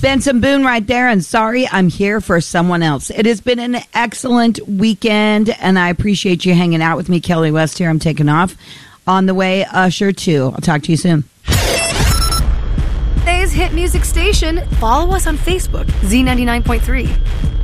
Benson Boone right there, and sorry, I'm here for someone else. It has been an excellent weekend, and I appreciate you hanging out with me. Kelly West here. I'm taking off. On the way, Usher 2. I'll talk to you soon. Today's hit music station. Follow us on Facebook, Z99.3.